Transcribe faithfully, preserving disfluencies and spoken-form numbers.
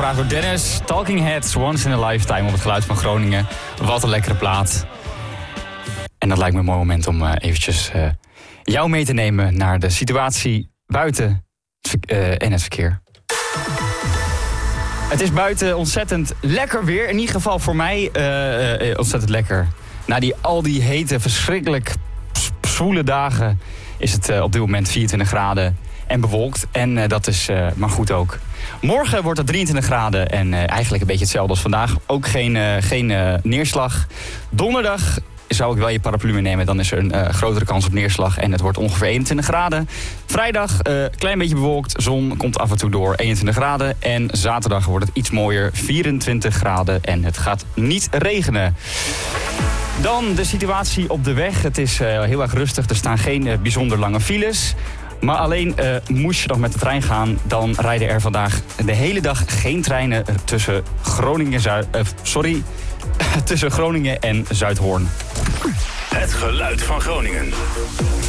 gevraagd door Dennis. Talking Heads, Once in a Lifetime op het geluid van Groningen. Wat een lekkere plaat. En dat lijkt me een mooi moment om uh, eventjes uh, jou mee te nemen naar de situatie buiten uh, en het verkeer. Het is buiten ontzettend lekker weer. In ieder geval voor mij uh, uh, ontzettend lekker. Na die, al die hete, verschrikkelijk zwoele dagen is het uh, op dit moment vierentwintig graden en bewolkt. En uh, dat is uh, maar goed ook. Morgen wordt het drieëntwintig graden en uh, eigenlijk een beetje hetzelfde als vandaag. Ook geen, uh, geen uh, neerslag. Donderdag zou ik wel je paraplu meenemen, dan is er een uh, grotere kans op neerslag en het wordt ongeveer eenentwintig graden. Vrijdag, een uh, klein beetje bewolkt, zon komt af en toe door, eenentwintig graden. En zaterdag wordt het iets mooier, vierentwintig graden en het gaat niet regenen. Dan de situatie op de weg. Het is uh, heel erg rustig, er staan geen uh, bijzonder lange files. Maar alleen uh, moest je nog met de trein gaan, dan rijden er vandaag de hele dag geen treinen tussen Groningen, Zuid, uh, sorry, tussen Groningen en Zuidhoorn. Het geluid van Groningen.